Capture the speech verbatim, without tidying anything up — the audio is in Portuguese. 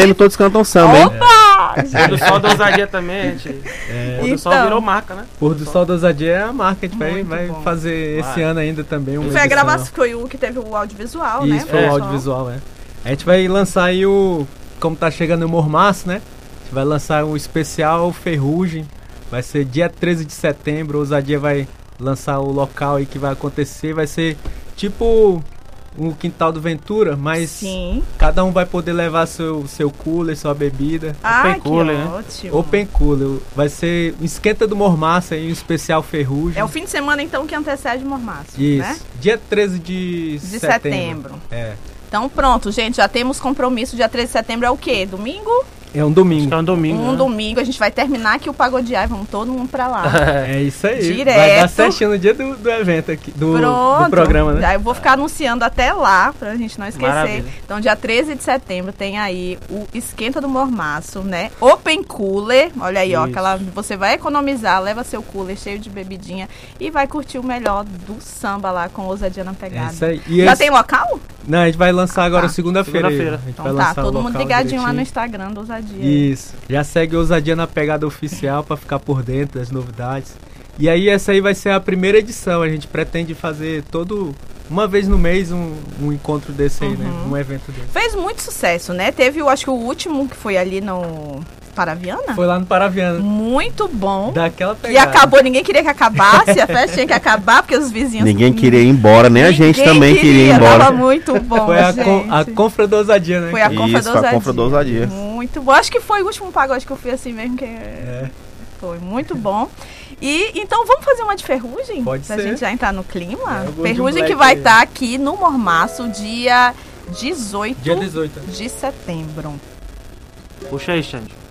no Todos Cantam Samba, hein? Opa! Pôr do Sol da Ousadia também, gente. É. Pôr do Sol Então. virou marca, né? Pôr do Sol da Ousadia é a marca, a gente vai, Muito vai bom. fazer esse Vai. ano ainda também uma Foi a edição. gravação, foi o que teve o audiovisual, né? Isso, foi É. o audiovisual, é. A gente vai lançar aí o... Como tá chegando o Mormaço, né? A gente vai lançar o especial Ferrugem. Vai ser dia treze de setembro. A Ousadia vai lançar o local aí que vai acontecer. Vai ser tipo um Quintal do Ventura, mas Sim. cada um vai poder levar seu, seu cooler, sua bebida. Ah, que cooler, né? ótimo. Open Cooler. Vai ser um esquenta do Mormaço aí, um especial Ferrugem. É o fim de semana, então, que antecede o Mormaço, Isso. né? Dia treze de, De setembro. setembro. É. Então, pronto, gente, já temos compromisso. Dia treze de setembro é o quê? Domingo? É um Acho domingo. que é um domingo. um né? domingo. A gente vai terminar aqui o Pagodiar e vamos todo mundo pra lá. É isso aí. Direto. Vai dar certinho no dia do, do evento aqui, do, Pronto. do programa, né? Aí eu vou ficar anunciando até lá, pra gente não esquecer. Maravilha. Então, dia treze de setembro tem aí o Esquenta do Mormaço, né? Open Cooler. Olha aí, ó. Isso. Aquela, você vai economizar, leva seu cooler cheio de bebidinha e vai curtir o melhor do samba lá com Ousadia na É Pegada. isso aí. E Já esse- tem local? Não, a gente vai lançar agora tá. segunda-feira. aí. Segunda-feira. A gente Então vai tá, lançar o todo mundo local ligadinho lá no direitinho. Instagram do Ousadia. Isso. Já segue Ousadia na Pegada Oficial pra ficar por dentro das novidades. E aí essa aí vai ser a primeira edição. A gente pretende fazer todo... Uma vez no mês um, um encontro desse aí, né? Uhum. Um evento desse. Fez muito sucesso, né? Teve, eu acho que o último que foi ali no Paraviana. Foi lá no Paraviana. Muito bom. Daquela E pegada. acabou, ninguém queria que acabasse, a festa tinha que acabar, porque os vizinhos... Ninguém queria ir embora, nem a gente Ninguém também queria ir embora. Tava muito bom, Foi a, gente. con, a Confra da Ousadia, né? Foi a Confra Isso, do a Confra do Ousadia. Muito bom. Acho que foi o último pagode que eu fui assim mesmo, que É. foi muito bom. E então vamos fazer uma de Ferrugem? Pode pra ser. gente já entrar no clima? É, eu vou de Ferrugem um que black vai aí. estar aqui no Mormaço, dia dezoito Dia dezoito. de setembro. Puxa aí, Xande.